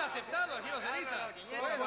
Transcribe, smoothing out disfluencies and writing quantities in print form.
ha aceptado al Giro Ceniza. Bárbaro, Quiñones. Bueno.